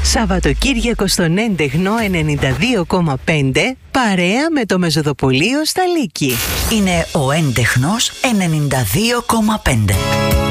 Σαββατοκύριακο στον Έντεχνο 92,5 παρέα με το Μεζοδοπολείο στα Λύκη. Είναι ο Έντεχνος 92,5.